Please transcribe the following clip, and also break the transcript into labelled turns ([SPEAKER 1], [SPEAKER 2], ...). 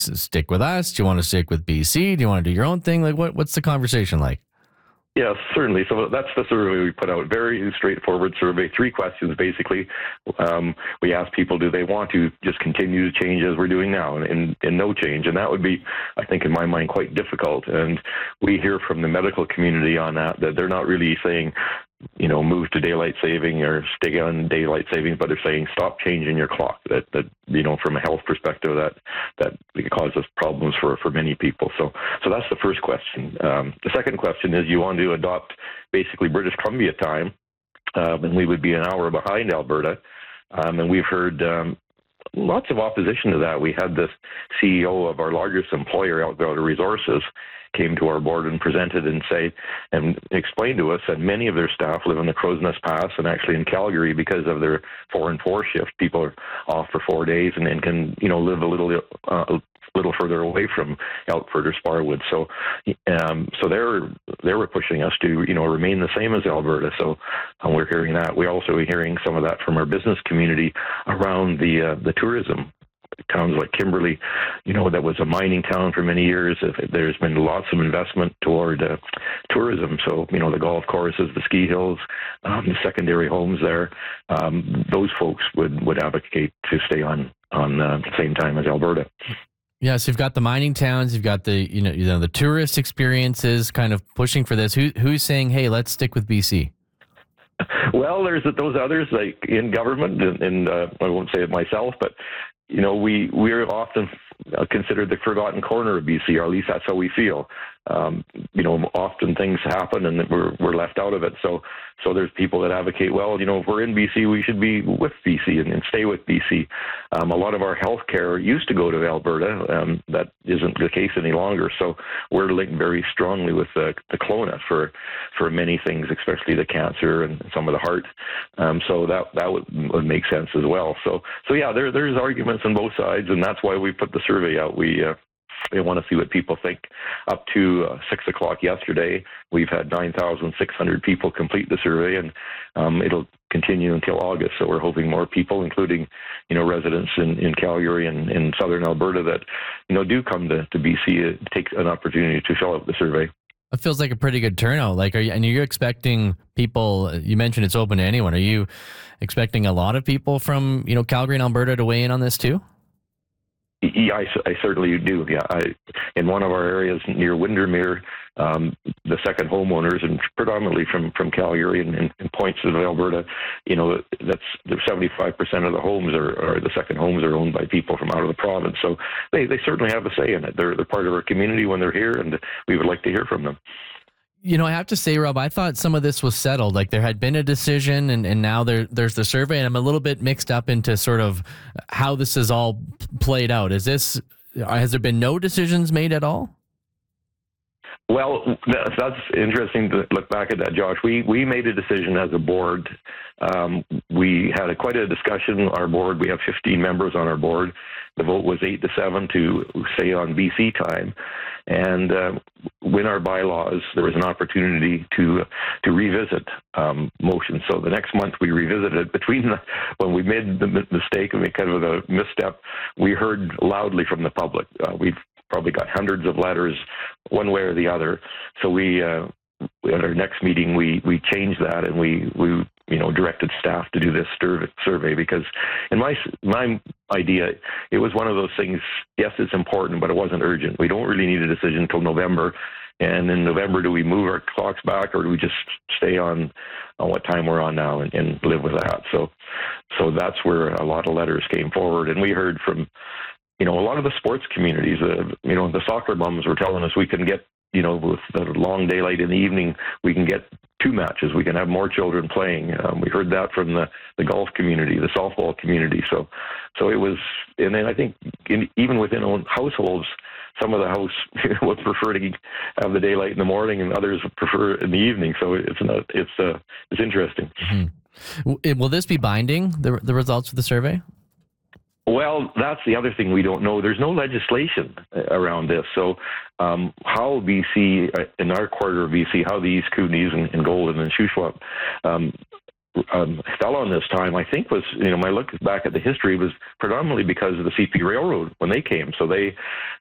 [SPEAKER 1] stick with us? Do you want to stick with BC? Do you want to do your own thing? Like, what's the conversation like?
[SPEAKER 2] Yes, certainly. So that's the survey we put out. Very straightforward survey. 3 questions, basically. We asked people, do they want to just continue to change as we're doing now and no change? And that would be, I think, in my mind, quite difficult. And we hear from the medical community on that they're not really saying, move to daylight saving or stay on daylight saving, but they're saying stop changing your clock. That from a health perspective, that causes problems for many people. So that's the first question. The second question is, you want to adopt basically British Columbia time, and we would be an hour behind Alberta. And we've heard lots of opposition to that. We had the CEO of our largest employer, Alberta Resources, came to our board and presented and explained to us that many of their staff live in the Crow's Nest Pass and actually in Calgary because of their 4 and 4 shift. People are off for 4 days and can live a little further away from Elkford or Sparwood. So they were pushing us to remain the same as Alberta. So we're hearing that. We also are hearing some of that from our business community around the tourism. Towns like Kimberley, that was a mining town for many years. There's been lots of investment toward tourism. So, the golf courses, the ski hills, the secondary homes there, those folks would advocate to stay on the same time as Alberta.
[SPEAKER 1] Yeah, so you've got the mining towns, you've got the the tourist experiences kind of pushing for this. Who's saying, hey, let's stick with BC?
[SPEAKER 2] Well, there's those others like in government, and I won't say it myself, but we're often considered the forgotten corner of BC, or at least that's how we feel. Often things happen and we're left out of it. So there's people that advocate, well, if we're in BC, we should be with BC and stay with BC. A lot of our healthcare used to go to Alberta. That isn't the case any longer. So we're linked very strongly with the Kelowna for many things, especially the cancer and some of the heart. So that would make sense as well. So yeah, there's arguments on both sides, and that's why we put the survey out. We want to see what people think. Up to 6 o'clock yesterday, we've had 9,600 people complete the survey, and it'll continue until August. So we're hoping more people, including residents in Calgary and in southern Alberta, that do come to BC, take an opportunity to fill out the survey.
[SPEAKER 1] It feels like a pretty good turnout. Like, are you expecting people? You mentioned it's open to anyone. Are you expecting a lot of people from Calgary and Alberta to weigh in on this too?
[SPEAKER 2] Yeah, I certainly do. Yeah, in one of our areas near Windermere, the second homeowners, and predominantly from Calgary and points of Alberta, that's 75% of the homes are the second homes are owned by people from out of the province. So they certainly have a say in it. They're part of our community when they're here, and we would like to hear from them.
[SPEAKER 1] I have to say, Rob, I thought some of this was settled. Like there had been a decision and now there's the survey, and I'm a little bit mixed up into sort of how this is all played out. Has there been no decisions made at all?
[SPEAKER 2] Well, that's interesting to look back at that, Josh. We made a decision as a board. We had quite a discussion. Our board, we have 15 members on our board. The vote was 8-7 to stay on BC time. And when our bylaws, there was an opportunity to revisit motions. So the next month we revisited it. When we made the mistake and we kind of a misstep, we heard loudly from the public. We've probably got hundreds of letters one way or the other. So we at our next meeting, we changed that, and we directed staff to do this survey, because in my idea, it was one of those things, yes, it's important, but it wasn't urgent. We don't really need a decision until November. And in November, do we move our clocks back, or do we just stay on what time we're on now and live with that? So that's where a lot of letters came forward. And we heard from, a lot of the sports communities, the soccer moms were telling us we can get, with the long daylight in the evening, we can get 2 matches. We can have more children playing. We heard that from the golf community, the softball community. So it was, and then I think even within own households, some of the house would prefer to have the daylight in the morning, and others would prefer in the evening. So it's interesting.
[SPEAKER 1] Mm-hmm. Will this be binding, the results of the survey?
[SPEAKER 2] Well, that's the other thing we don't know. There's no legislation around this. So how BC, in our quarter of BC, how the East Kootenays and Golden and Shuswap fell on this time, I think was, my look back at the history was predominantly because of the CP Railroad when they came. So they